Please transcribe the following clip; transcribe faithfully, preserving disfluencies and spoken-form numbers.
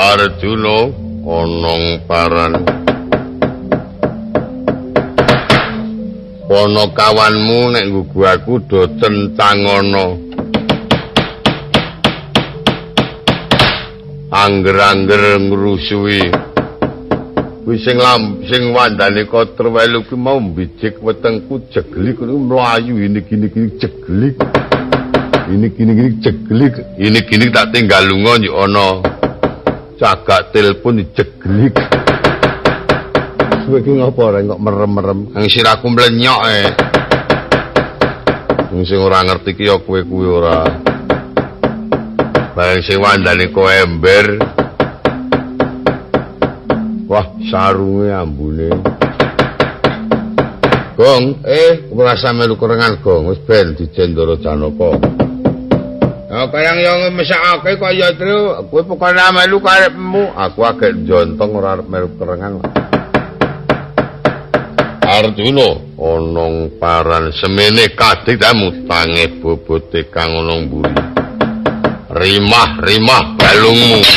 Arjuna onong paran Pono kawanmu nek nggugu aku do centangono Angger-angger ngrusuhi kuwi sing lam sing wandane Katrewelu ki mau mbijik wetengku jeglik kuwi mlayu ini gini gini jeglik ini gini gini jeglik ini gini tak tinggal lunga yo ana cagak telepon jeglik kowe ki ngopo ora kok merem-merem nang siraku mlenyok e sing ora ngerti ki ya kowe kuwi ora bareng sing wandane kowe ember wah sarunge ambune Gong eh merasa melu kerengan Gong wis ben dijendoro Janaka ya kayang yang mesakake kaya tru kowe pokoke melu karepmu aku agek jontong ora arep melu kerengan Arjuna onong paran semene kadhitamu tange bobote kang ana mburi rimah rimah balungmu